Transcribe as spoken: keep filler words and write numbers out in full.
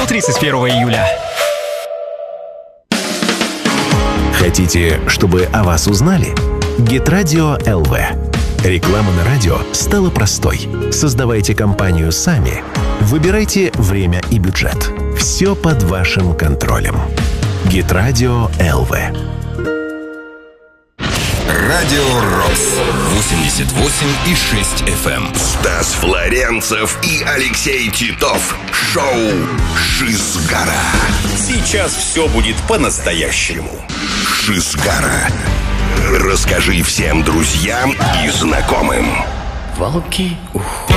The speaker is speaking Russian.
тридцать первого июля. Хотите, чтобы о вас узнали? Гитрадио эл ви. Реклама на радио стала простой. Создавайте компанию сами. Выбирайте время и бюджет. Все под вашим контролем. Гитрадио эл ви. Радио Рокс восемьдесят восемь и шесть эф эм. Стас Флоренцев и Алексей Титов. Шоу «Шизгара». Сейчас все будет по-настоящему. «Шизгара». Расскажи всем друзьям и знакомым. Волки уходят.